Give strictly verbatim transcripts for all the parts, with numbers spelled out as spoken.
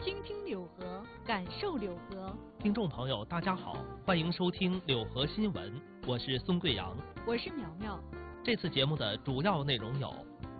倾听柳河，感受柳河。 听众朋友，大家好，欢迎收听柳河新闻，我是孙贵阳， 我是苗苗。 这次节目的主要内容有：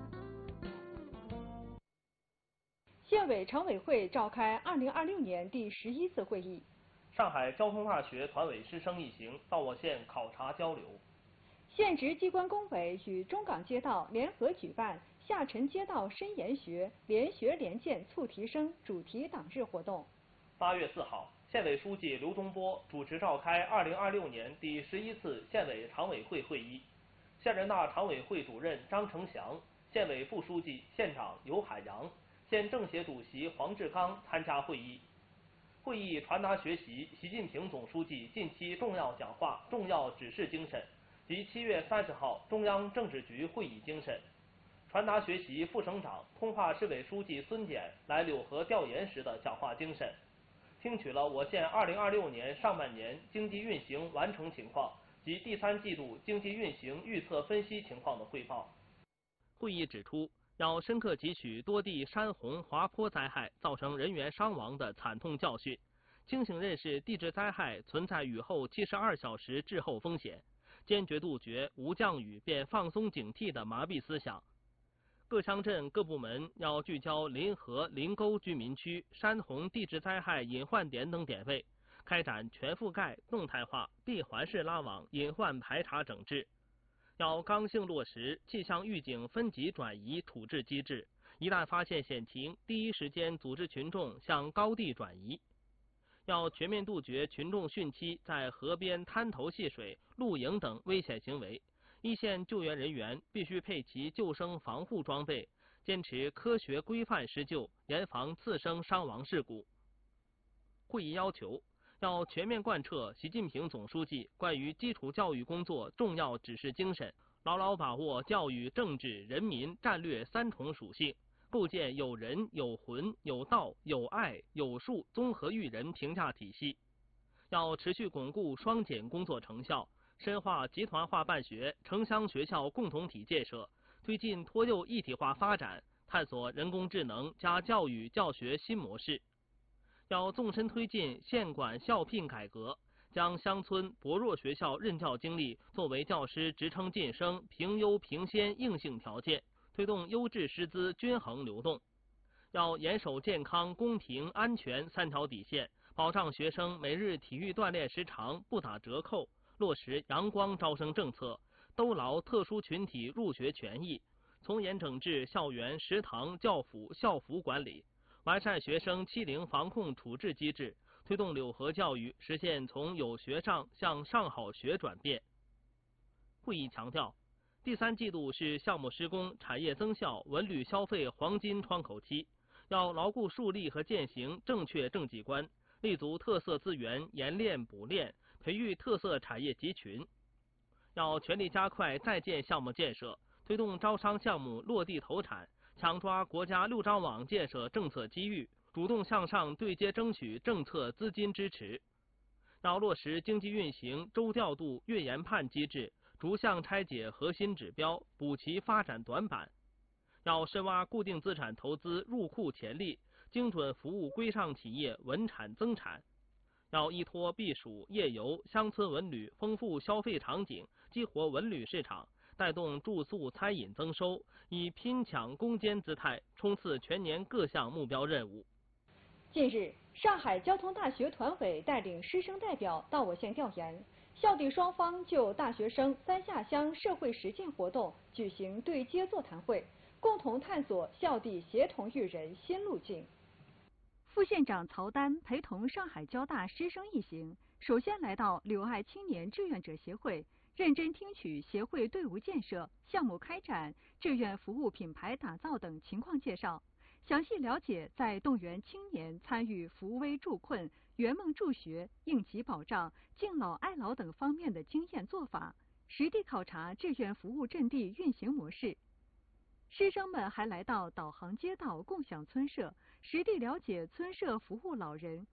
县委常委会召开二零二六年第十一次会议； 上海交通大学团委师生一行到我县考察交流； 县直机关工委与中港街道联合举办下沉街道深研学联学联建促提升主题党日活动。 八月四号，县委书记刘东波主持召开二零二六年第十一次县委常委会会议，县人大常委会主任张成祥、县委副书记、县长尤海洋、县政协主席黄志刚参加会议。会议传达学习习近平总书记近期重要讲话、重要指示精神及七月三十号中央政治局会议精神，传达学习副省长、通化市委书记孙检来柳河调研时的讲话精神，听取了我县二零二六年上半年经济运行完成情况及第三季度经济运行预测分析情况的汇报。会议指出，要深刻汲取多地山洪滑坡灾害造成人员伤亡的惨痛教训，清醒认识地质灾害存在雨后七十二小时滞后风险，坚决杜绝无降雨便放松警惕的麻痹思想。各乡镇各部门要聚焦临河、临沟居民区山洪地质灾害隐患点等点位，开展全覆盖、动态化、闭环式拉网隐患排查整治。要刚性落实气象预警分级转移处置机制，一旦发现险情，第一时间组织群众向高地转移。要全面杜绝群众汛期在河边滩头戏水、露营等危险行为。一线救援人员必须配齐救生防护装备，坚持科学规范施救，严防次生伤亡事故。会议要求，要全面贯彻习近平总书记关于基础教育工作重要指示精神，牢牢把握教育、政治、人民战略三重属性，构建有人、有魂、有道、有爱、有术综合育人评价体系。要持续巩固双减工作成效，深化集团化办学、城乡学校共同体建设，推进托幼一体化发展，探索人工智能加教育教学新模式。要纵深推进县管校聘改革，将乡村薄弱学校任教经历作为教师职称晋升评优评先硬性条件，推动优质师资均衡流动。要严守健康、公平、安全三条底线，保障学生每日体育锻炼时长不打折扣，落实阳光招生政策，兜牢特殊群体入学权益，从严整治校园食堂、教辅、校服管理，完善学生欺凌防控处置机制，推动柳河教育实现从有学上向上好学转变。会议强调，第三季度是项目施工、产业增效、文旅消费黄金窗口期，要牢固树立和践行正确政绩观，立足特色资源研练补练，培育特色产业集群。要全力加快在建项目建设，推动招商项目落地投产，抢抓国家六张网建设政策机遇，主动向上对接争取政策资金支持。要落实经济运行周调度月研判机制，逐项拆解核心指标，补齐发展短板。要深挖固定资产投资入库潜力，精准服务规上企业稳产增产。要依托避暑、夜游、乡村文旅，丰富消费场景，激活文旅市场，带动住宿餐饮增收，以拼抢攻坚姿态冲刺全年各项目标任务。 近日，上海交通大学团委带领师生代表到我县调研，校地双方就大学生三下乡社会实践活动举行对接座谈会，共同探索校地协同育人新路径。 副县长曹丹陪同上海交大师生一行，首先来到柳爱青年志愿者协会，认真听取协会队伍建设、项目开展、志愿服务品牌打造等情况介绍，详细了解在动员青年参与扶危助困、圆梦助学、应急保障、敬老爱老等方面的经验做法，实地考察志愿服务阵地运行模式。师生们还来到导航街道共享村社，实地了解村社服务老人、